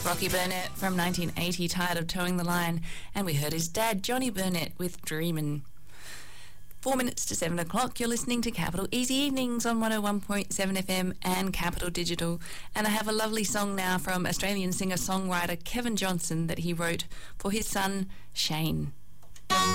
Rocky Burnett from 1980, Tired of Towing the Line, and we heard his dad, Johnny Burnett, with Dreamin'. 4 minutes to 7 o'clock, you're listening to Capital Easy Evenings on 101.7 FM and Capital Digital. And I have a lovely song now from Australian singer-songwriter Kevin Johnson that he wrote for his son, Shane.